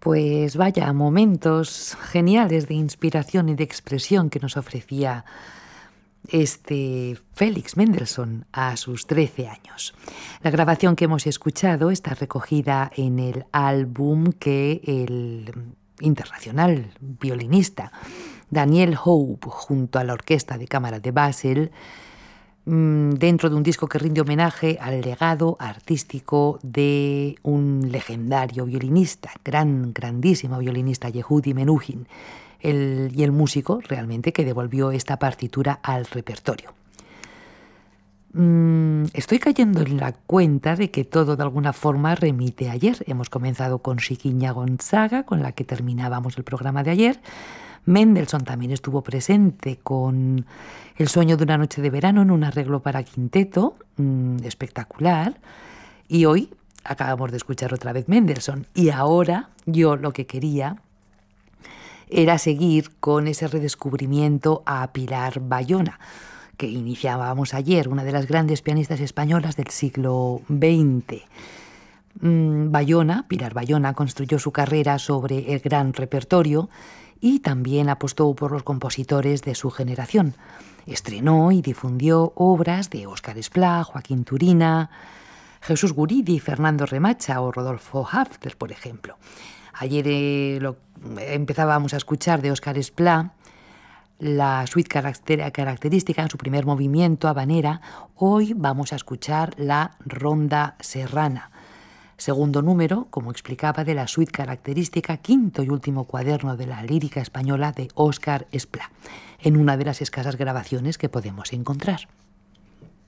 Pues vaya momentos geniales de inspiración y de expresión que nos ofrecía este Félix Mendelssohn a sus 13 años. La grabación que hemos escuchado está recogida en el álbum que el internacional violinista Daniel Hope, junto a la Orquesta de Cámara de Basel, dentro de un disco que rinde homenaje al legado artístico de un legendario violinista, grandísimo violinista, Yehudi Menuhin, y el músico realmente que devolvió esta partitura al repertorio. Estoy cayendo en la cuenta de que todo de alguna forma remite a ayer. Hemos comenzado con Chiquinha Gonzaga, con la que terminábamos el programa de ayer. Mendelssohn también estuvo presente con El sueño de una noche de verano en un arreglo para quinteto, espectacular. Y hoy acabamos de escuchar otra vez Mendelssohn. Y ahora yo lo que quería era seguir con ese redescubrimiento a Pilar Bayona, que iniciábamos ayer, una de las grandes pianistas españolas del siglo XX. Pilar Bayona, construyó su carrera sobre el gran repertorio y también apostó por los compositores de su generación. Estrenó y difundió obras de Óscar Esplá, Joaquín Turina, Jesús Guridi, Fernando Remacha o Rodolfo Hafner, por ejemplo. Ayer empezábamos a escuchar de Óscar Esplá la suite característica en su primer movimiento, habanera. Hoy vamos a escuchar la Ronda Serrana, segundo número, como explicaba, de la suite característica, quinto y último cuaderno de la lírica española de Óscar Esplá, en una de las escasas grabaciones que podemos encontrar.